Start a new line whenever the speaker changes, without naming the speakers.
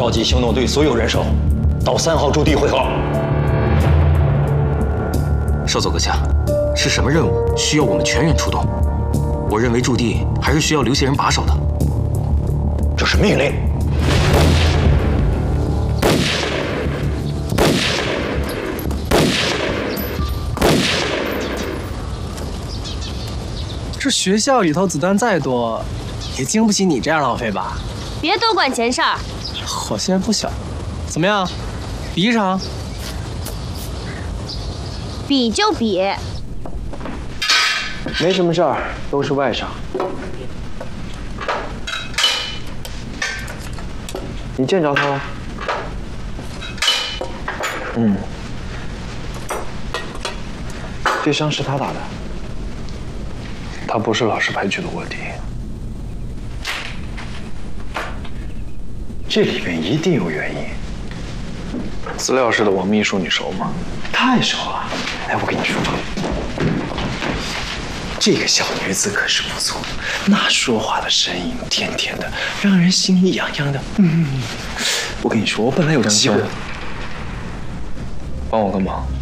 召集行动队所有人手，到3号驻地汇合。
少佐阁下，是什么任务需要我们全员出动？我认为驻地还是需要留些人把守的。
这是命令。
这学校里头子弹再多，也经不起你这样浪费吧？
别多管闲事儿。
火星人不小，怎么样？比一场？
比就比。
没什么事儿，都是外伤。你见着他了？嗯，这伤是他打的。他不是老师派去的卧底。这里面一定有原因。资料室的王秘书你熟吗？太熟了。哎，我跟你说，这个小女子可是不错，那说话的声音甜甜的，让人心里痒痒的。我跟你说，我本来有机会，帮我个忙。